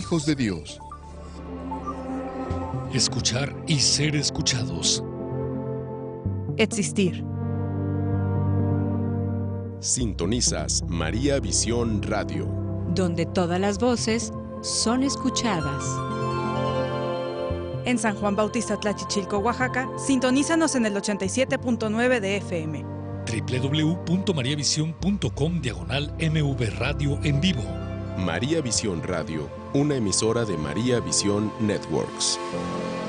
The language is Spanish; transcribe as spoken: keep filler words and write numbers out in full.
hijos de Dios. Escuchar y ser escuchados. Existir. Sintonizas María Visión Radio, donde todas las voces son escuchadas. En San Juan Bautista Tlachichilco, Oaxaca, sintonízanos en el ochenta y siete punto nueve de F M. doble u doble u doble u punto mariavisión punto com diagonal M V Radio en vivo. María Visión Radio, una emisora de María Visión Networks.